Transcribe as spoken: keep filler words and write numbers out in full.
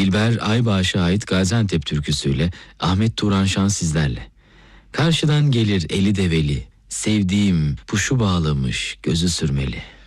Dilber Aybaş'a ait Gaziantep türküsüyle Ahmet Turan Şan sizlerle. Karşıdan gelir eli develi, sevdiğim puşu bağlamış gözü sürmeli.